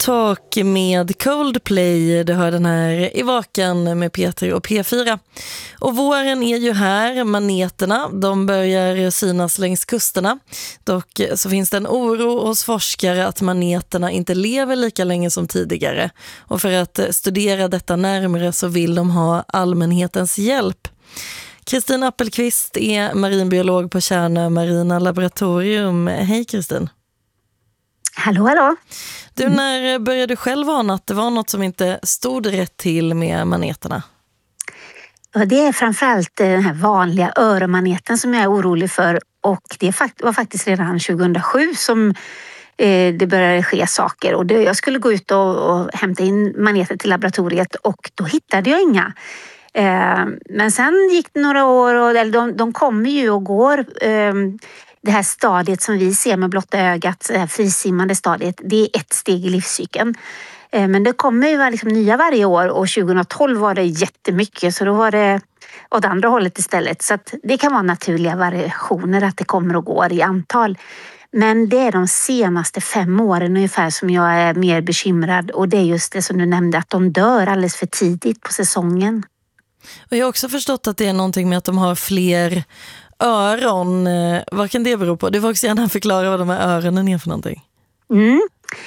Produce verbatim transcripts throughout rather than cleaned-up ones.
Talk med Coldplay. Du hör den här i Vaken med Peter och P fyra. Och våren är ju här, maneterna, de börjar synas längs kusterna. Dock så finns det en oro hos forskare att maneterna inte lever lika länge som tidigare. Och för att studera detta närmare så vill de ha allmänhetens hjälp. Kristin Appelqvist är marinbiolog på Tjärnö Marina Laboratorium. Hej Kristin. Hallå, hallå. Du, när började du själv ana att det var något som inte stod rätt till med maneterna? Ja, det är framförallt den här vanliga öronmaneten som jag är orolig för. Och det var faktiskt redan tjugohundrasju som det började ske saker. Och jag skulle gå ut och hämta in maneter till laboratoriet och då hittade jag inga. Men sen gick det några år och eller de, de kommer ju och går. Det här stadiet som vi ser med blotta ögat, det här frisimmande stadiet, det är ett steg i livscykeln. Men det kommer ju liksom nya varje år och tjugohundratolv var det jättemycket så då var det åt andra hållet istället. Så att det kan vara naturliga variationer att det kommer och går i antal. Men det är de senaste fem åren ungefär som jag är mer bekymrad och det är just det som du nämnde att de dör alldeles för tidigt på säsongen. Och jag har också förstått att det är någonting med att de har fler öron. Vad kan det bero på? Du får också gärna förklara vad de här öronen är för någonting. Mm.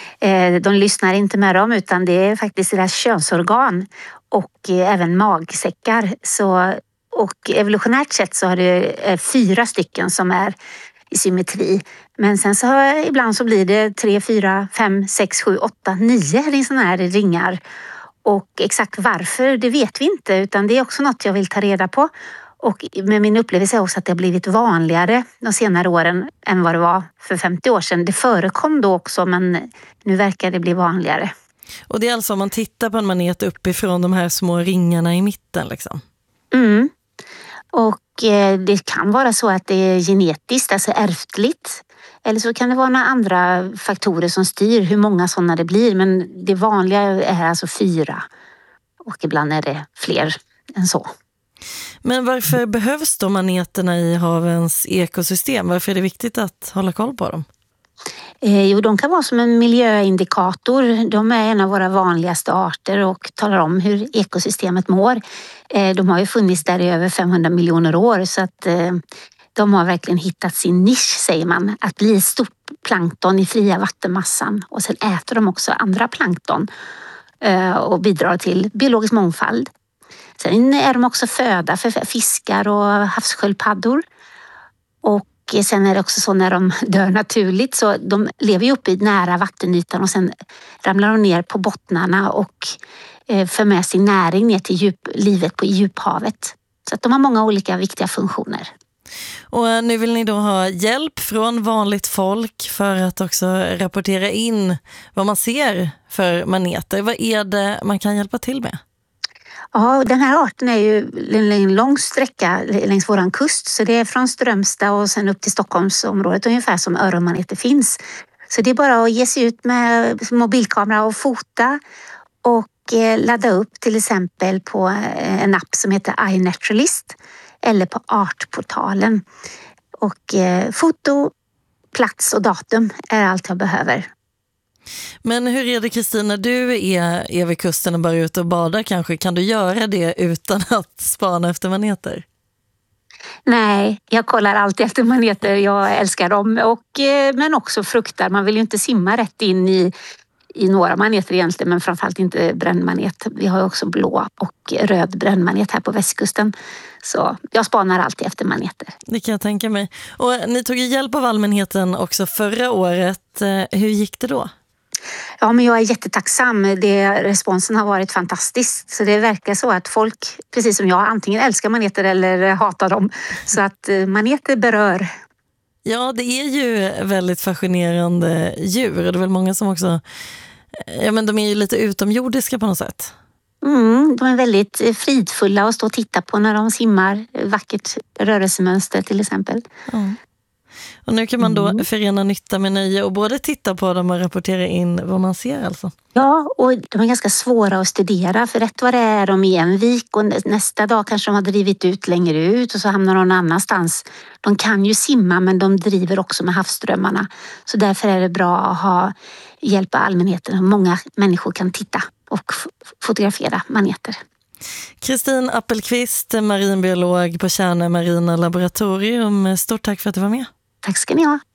De lyssnar inte med dem utan det är faktiskt deras könsorgan och även magsäckar. Så, och evolutionärt sett så har det fyra stycken som är i symmetri. Men sen så har, ibland så blir det tre, fyra, fem, sex, sju, åtta, nio sådana här ringar. Och exakt varför, det vet vi inte utan det är också något jag vill ta reda på. Och med min upplevelse är också att det har blivit vanligare de senare åren än vad det var för femtio år sedan. Det förekom då också men nu verkar det bli vanligare. Och det är alltså om man tittar på en manet uppifrån de här små ringarna i mitten liksom? Mm. Och det kan vara så att det är genetiskt, alltså ärftligt. Eller så kan det vara några andra faktorer som styr hur många sådana det blir. Men det vanliga är alltså fyra. Och ibland är det fler än så. Men varför behövs då maneterna i havens ekosystem? Varför är det viktigt att hålla koll på dem? Eh, jo, de kan vara som en miljöindikator. De är en av våra vanligaste arter och talar om hur ekosystemet mår. Eh, de har ju funnits där i över femhundra miljoner år så att eh, de har verkligen hittat sin nisch, säger man. Att bli ett stort plankton i fria vattenmassan och sen äter de också andra plankton eh, och bidrar till biologisk mångfald. Sen är de också föda för fiskar och havssköldpaddor. Och sen är det också så när de dör naturligt så de lever ju uppe i nära vattenytan och sen ramlar de ner på bottnarna och för med sin näring ner till djup, livet på djuphavet. Så att de har många olika viktiga funktioner. Och nu vill ni då ha hjälp från vanligt folk för att också rapportera in vad man ser för maneter. Vad är det man kan hjälpa till med? Ja, den här arten är ju en lång sträcka längs våran kust. Så det är från Strömstad och sen upp till Stockholmsområdet ungefär som öronmaneter finns. Så det är bara att ge sig ut med mobilkamera och fota och ladda upp till exempel på en app som heter iNaturalist eller på Artportalen. Och foto, plats och datum är allt jag behöver. Men hur är det Kristin, när du är, är vid kusten och bara ute och badar kanske, kan du göra det utan att spana efter maneter? Nej, jag kollar alltid efter maneter, jag älskar dem och, men också fruktar. Man vill ju inte simma rätt in i, i några maneter egentligen men framförallt inte brännmanet. Vi har ju också blå och röd brännmanet här på västkusten. Så jag spanar alltid efter maneter. Det kan jag tänka mig. Och ni tog ju hjälp av allmänheten också förra året. Hur gick det då? Ja, men jag är jättetacksam. Det, responsen har varit fantastisk. Så det verkar så att folk, precis som jag, antingen älskar maneter eller hatar dem. Så att maneter berör. Ja, det är ju väldigt fascinerande djur. Och det är väl många som också, ja men de är ju lite utomjordiska på något sätt. Mm, de är väldigt fridfulla att stå och titta på när de simmar. Vackert rörelsemönster till exempel. Ja. Och nu kan man då Mm. förena nytta med nöje och både titta på dem och rapportera in vad man ser alltså. Ja, och de är ganska svåra att studera för rätt vad det är de i en vik och nästa dag kanske de har drivit ut längre ut och så hamnar de någon annanstans. De kan ju simma men de driver också med havsströmmarna. Så därför är det bra att ha hjälpa allmänheten. Många människor kan titta och fotografera maneter. Kristin Appelqvist, marinbiolog på Tjärnö marina laboratorium. Stort tack för att du var med. Tack ska ni ha.